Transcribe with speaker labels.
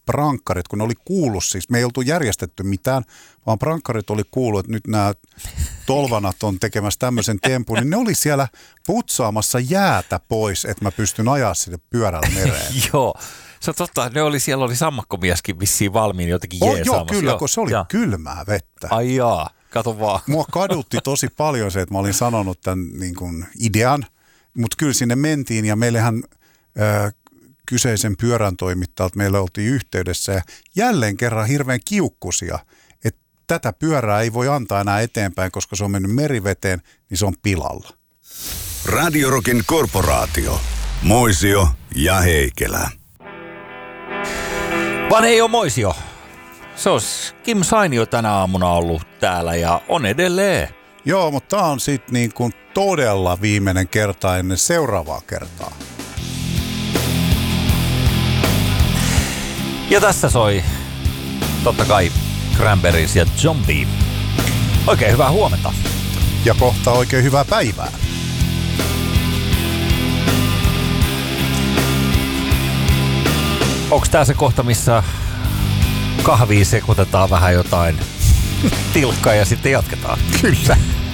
Speaker 1: prankkarit, kun ne oli kuullut siis, me ei oltu järjestetty mitään, vaan prankkarit oli kuullut, että nyt nämä tolvanat on tekemässä tämmöisen tempun, niin ne oli siellä putsaamassa jäätä pois, että mä pystyn ajaa sinne pyörällä mereen.
Speaker 2: Joo, se on totta, siellä oli sammakkomieskin vissiin valmiin jotenkin jeesaamassa.
Speaker 1: Joo, kyllä, kun se oli kylmää vettä.
Speaker 2: Ai jaa, kato vaan.
Speaker 1: Mua kadutti tosi paljon se, että mä olin sanonut tämän niin kuin idean, mutta kyllä sinne mentiin ja meillähän kyseisen pyörän toimittajalta meillä oltiin yhteydessä ja jälleen kerran hirveän kiukkusia, että tätä pyörää ei voi antaa enää eteenpäin, koska se on mennyt meriveteen, niin se on pilalla.
Speaker 3: Radio Rockin korporaatio, Moisio ja Heikelä.
Speaker 2: Vaan ei ole Moisio. Se on Kim Sainio tänä aamuna ollut täällä ja on edelleen.
Speaker 1: Joo, mutta tämä on sitten niin kuin todella viimeinen kerta ennen seuraavaa kertaa.
Speaker 2: Ja tässä soi totta kai Cranberries ja Zombie. Oikein hyvää huomenta.
Speaker 1: Ja kohta oikein hyvää päivää.
Speaker 2: Onks tää se kohta, missä kahviin sekoitetaan vähän jotain tilkkaa ja sitten jatketaan?
Speaker 1: Kyllä.